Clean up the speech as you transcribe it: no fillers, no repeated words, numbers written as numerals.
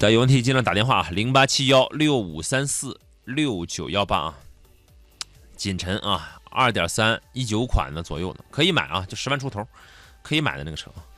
有问题尽量打电话087165346918啊。锦晨啊，2.319款的左右的可以买啊，就10万出头，可以买的那个车。